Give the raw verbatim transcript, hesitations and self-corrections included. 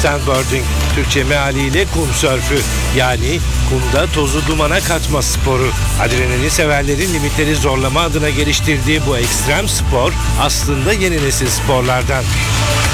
Sandboarding, Türkçe mealiyle kum sörfü, yani kumda tozu dumana katma sporu. Adrenalin severlerin limitleri zorlama adına geliştirdiği bu ekstrem spor aslında yeni nesil sporlardan.